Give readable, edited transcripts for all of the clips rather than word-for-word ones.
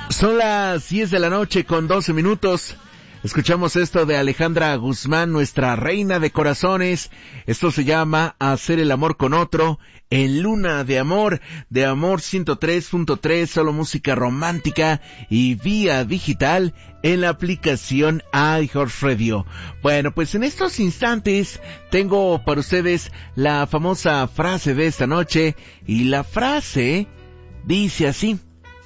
Son las 10 de la noche con 12 minutos. Escuchamos esto de Alejandra Guzmán, nuestra reina de corazones. Esto se llama Hacer el amor con otro en Luna de Amor 103.3, solo música romántica y vía digital en la aplicación iHeartRadio. Bueno, pues en estos instantes tengo para ustedes la famosa frase de esta noche, y la frase dice así: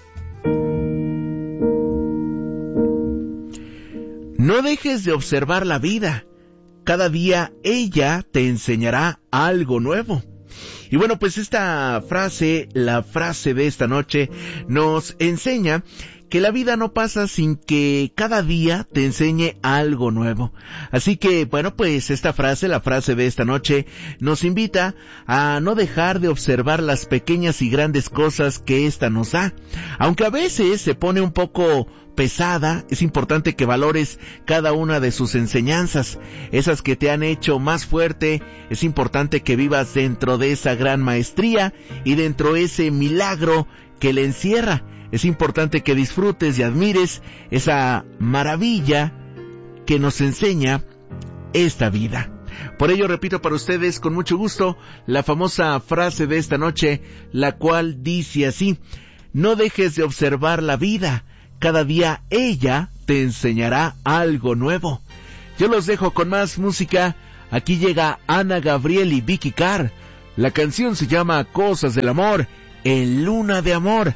no dejes de observar la vida. Cada día ella te enseñará algo nuevo. Y bueno, pues esta frase, la frase de esta noche, nos enseña que la vida no pasa sin que cada día te enseñe algo nuevo. Así que, bueno, pues esta frase, la frase de esta noche, nos invita a no dejar de observar las pequeñas y grandes cosas que esta nos da. Aunque a veces se pone un poco pesada, es importante que valores cada una de sus enseñanzas, esas que te han hecho más fuerte. Es importante que vivas dentro de esa gran maestría y dentro de ese milagro que le encierra. Es importante que disfrutes y admires esa maravilla que nos enseña esta vida. Por ello repito para ustedes con mucho gusto la famosa frase de esta noche, la cual dice así: no dejes de observar la vida. Cada día ella te enseñará algo nuevo. Yo los dejo con más música. Aquí llega Ana Gabriel y Vicky Carr. La canción se llama Cosas del Amor en Luna de Amor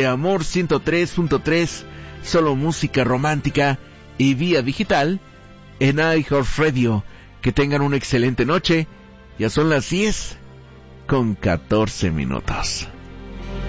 103.3, solo música romántica y vía digital en iHeartRadio. Que tengan una excelente noche. Ya son las 10 con 14 minutos.